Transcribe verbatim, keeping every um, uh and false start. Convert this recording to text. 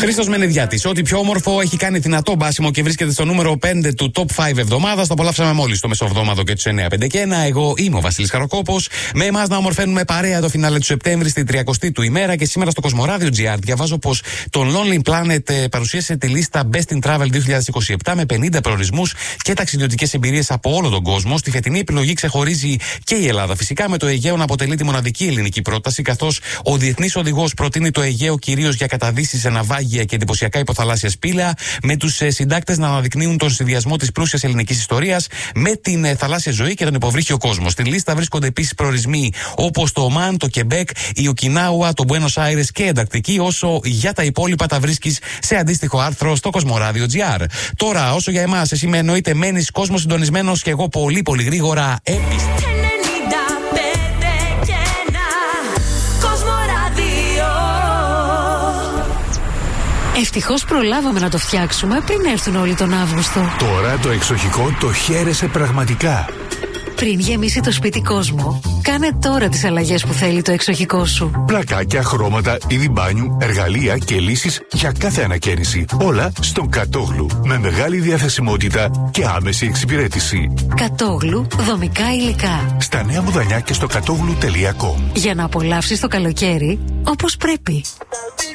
Χρήστος Μενεδιάτης. Ό,τι πιο όμορφο έχει κάνει δυνατό μπάσιμο και βρίσκεται στο νούμερο πέντε του Top πέντε εβδομάδας. Το απολαύσαμε μόλις το μεσοβδόμαδο και τους εννιά πέντε και ένα. Εγώ είμαι ο Βασίλης Χαροκόπος. Με εμάς να ομορφαίνουμε παρέα το φινάλε του Σεπτέμβρη στην τριακοστή του ημέρα και σήμερα στο Κοσμοράδιο τζι αρ διαβάζω πως το Lonely Planet παρουσίασε τη λίστα Best in Travel δύο χιλιάδες είκοσι επτά με πενήντα προορισμούς και ταξιδιωτικές εμπειρίες από όλο τον κόσμο. Στη φετινή επιλογή ξεχωρίζει και η Ελλάδα. Φυσικά με το Αιγαίο να αποτελεί τη μοναδική ελληνική πρόταση, καθώς ο διεθνής οδηγός προτείνει το Αιγαίο κυρίως για καταδύσεις σε ναυάγια και εντυπωσιακά υποθαλάσσια σπήλαια, με τους συντάκτες να αναδεικνύουν τον συνδυασμό της πλούσιας ελληνικής ιστορίας με την ε, θαλάσσια ζωή και τον υποβρύχιο κόσμο. Στη λίστα βρίσκονται επίσης προορισμοί όπως το Ομάν, το Κεμπέκ, η Οκινάουα, το Μπουένος Άιρες και Ανταρκτική, όσο για τα υπόλοιπα τα βρίσκεις σε αντίστοιχο άρθρο στο Κοσμοράδιο τζι αρ. Τώρα, όσο για εμάς, εσύ με εννοείται μένεις κόσμο συντονισμένος και εγώ πολύ πολύ γρήγορα επιστρέφω. Ευτυχώς προλάβαμε να το φτιάξουμε πριν έρθουν όλοι τον Αύγουστο. Τώρα το εξοχικό το χαίρεσαι πραγματικά. Πριν γεμίσει το σπίτι κόσμο, κάνε τώρα τις αλλαγές που θέλει το εξοχικό σου. Πλακάκια, χρώματα, είδη μπάνιου, εργαλεία και λύσεις για κάθε ανακαίνιση. Όλα στον Κατόγλου. Με μεγάλη διαθεσιμότητα και άμεση εξυπηρέτηση. Κατόγλου, δομικά υλικά. Στα Νέα Μουδανιά και στο κατόγλου τελεία κομ. Για να απολαύσεις το καλοκαίρι όπως πρέπει.